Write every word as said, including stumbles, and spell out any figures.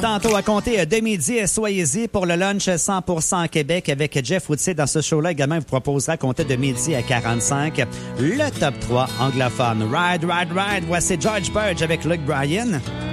Tantôt à compter de midi, soyez-y pour le lunch cent pour cent Québec avec Jeff Woodseed. Dans ce show-là, également, il vous proposera à compter de midi à quarante-cinq le top trois anglophone. Ride, ride, ride. Voici George Burge avec Luke Bryan.